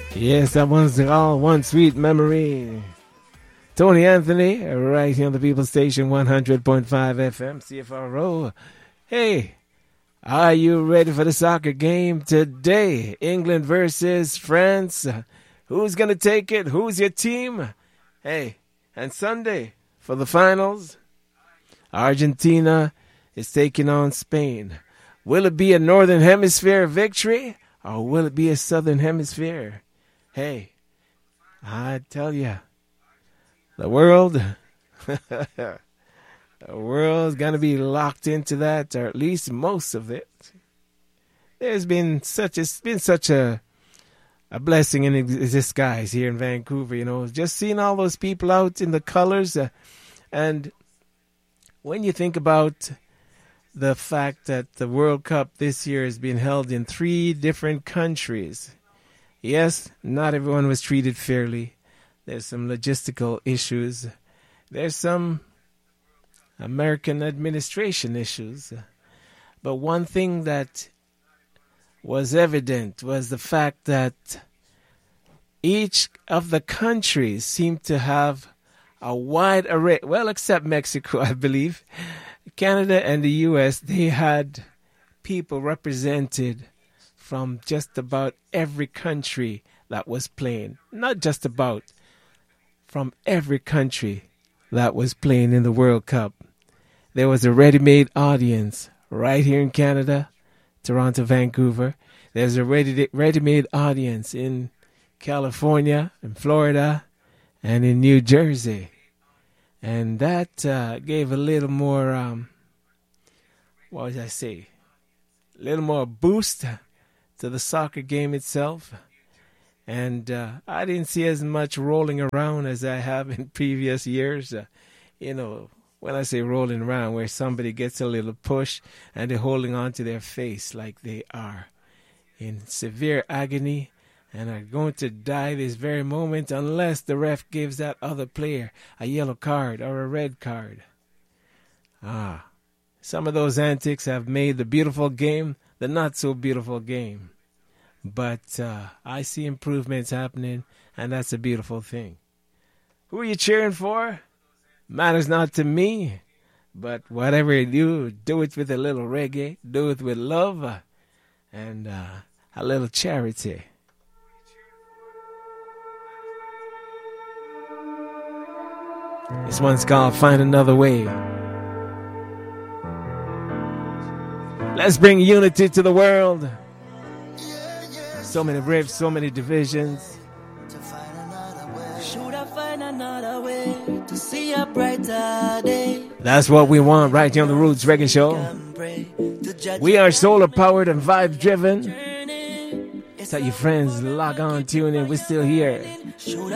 Yes, that one's all One Sweet Memory. Tony Anthony, right here on the People Station 100.5 FM, CFRO. Hey, are you ready for the soccer game today? England versus France. Who's going to take it? Who's your team? Hey, and Sunday for the finals, Argentina is taking on Spain. Will it be a Northern Hemisphere victory or will it be a Southern Hemisphere? Hey, I tell you, the world's going to be locked into that, or at least most of it. It's been such a blessing in disguise here in Vancouver, you know, just seeing all those people out in the colors. And when you think about the fact that the World Cup this year has been held in 3 different countries, yes, not everyone was treated fairly. There's some logistical issues. There's some American administration issues. But one thing that was evident was the fact that each of the countries seemed to have a wide array, well, except Mexico, I believe. Canada and the U.S., they had people represented from just about every country that was playing. Not just about, from every country that was playing in the World Cup. There was a ready-made audience right here in Canada, Toronto, Vancouver. There's a ready-made audience in California, in Florida, and in New Jersey. And that gave a little more, what would I say, a little more boost to the soccer game itself. And I didn't see as much rolling around as I have in previous years. You know, when I say rolling around, where somebody gets a little push and they're holding on to their face like they are in severe agony and are going to die this very moment unless the ref gives that other player a yellow card or a red card. Some of those antics have made the beautiful game the not-so-beautiful game. But I see improvements happening, and that's a beautiful thing. Who are you cheering for? Matters not to me. But whatever you do, do it with a little reggae, do it with love, and a little charity. This one's called Find Another Way. Let's bring unity to the world. So many rifts, so many divisions. Should I find another way to see a brighter day? That's what we want right here on the Roots Reggae Show. We are solar powered and vibe driven. Tell your friends, log on, tune in. We're still here.